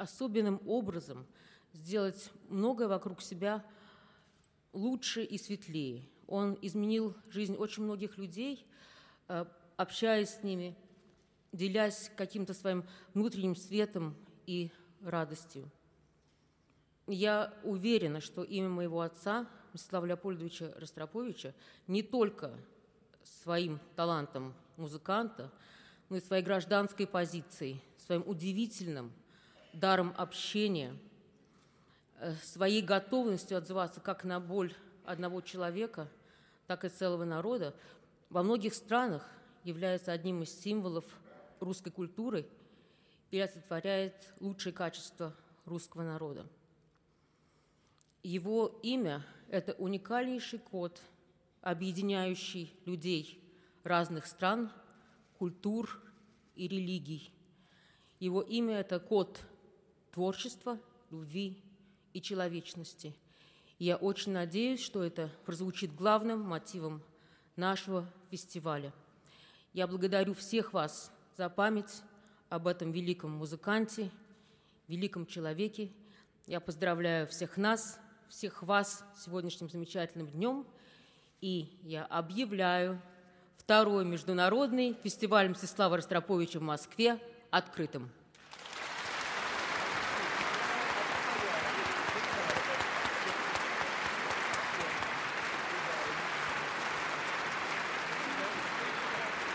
особенным образом сделать многое вокруг себя лучше и светлее. Он изменил жизнь очень многих людей, общаясь с ними, делясь каким-то своим внутренним светом и радостью. Я уверена, что имя моего отца, Мстислава Леопольдовича Ростроповича, не только своим талантом музыканта, но и своей гражданской позицией, своим удивительным даром общения, своей готовностью отзываться как на боль одного человека, так и целого народа, во многих странах является одним из символов русской культуры и олицетворяет лучшие качества русского народа. Его имя – это уникальнейший код, объединяющий людей разных стран, культур и религий. Его имя – это код творчества, любви и человечности. И я очень надеюсь, что это прозвучит главным мотивом нашего фестиваля. Я благодарю всех вас за память об этом великом музыканте, великом человеке. Я поздравляю всех нас, всех вас с сегодняшним замечательным днем. И я объявляю второй международный фестиваль Мстислава Ростроповича в Москве открытым.